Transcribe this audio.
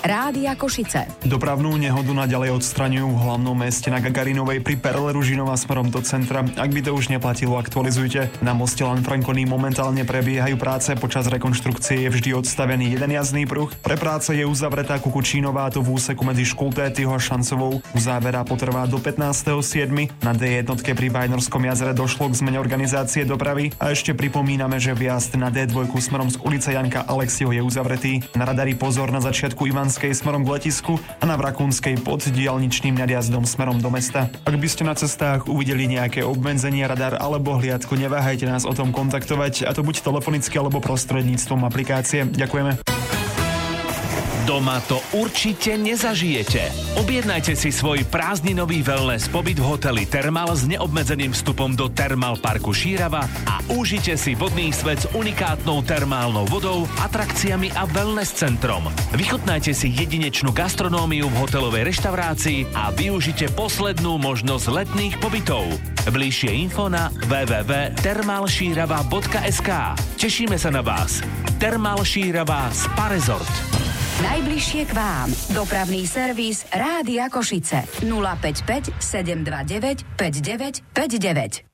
Rádia Košice. Dopravnú nehodu naďalej odstraňujú v hlavnom meste na Gagarinovej pri perle Ružinova smerom do centra. Ak by to už neplatilo, aktualizujte. Na moste Lanfranconi momentálne prebiehajú práce, počas rekonštrukcie je vždy odstavený jeden jazdný pruh. Pre práce je uzavretá Kukučínová, to v úseku medzi Škultétyho a Šancovou. Uzávera potrvá do 15.7. Na D1 pri Bajnorskom jazere došlo k zmene organizácie dopravy a ešte pripomíname, že vjazd na D2 smerom z ulice Janka Alexieho je uzavretý. Na radari pozor na začiatku Ivanskej smerom k letisku a na Vrakunskej pod diaľničným nadjazdom smerom do mesta. Ak by ste na cestách uvideli nejaké obmedzenia, radar alebo hliadku, neváhajte nás o tom kontaktovať, a to buď telefonicky alebo prostredníctvom aplikácie. Ďakujeme. Doma to určite nezažijete. Objednajte si svoj prázdninový wellness pobyt v hoteli Thermal s neobmedzeným vstupom do Thermal parku Šírava a užite si vodný svet s unikátnou termálnou vodou, atrakciami a wellness centrom. Vychutnajte si jedinečnú gastronómiu v hotelovej reštaurácii a využite poslednú možnosť letných pobytov. Bližšie info na www.thermalšírava.sk. Tešíme sa na vás. Thermal Šírava Spa Resort. Najbližšie k vám. Dopravný servis Rádia Košice. 055 729 5959.